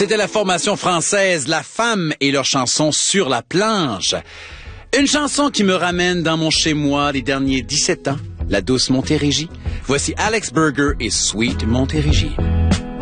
C'était la formation française La Femme et leur chanson Sur la planche. Une chanson qui me ramène dans mon chez-moi les derniers 17 ans, la douce Montérégie. Voici Alex Burger et Sweet Montérégie.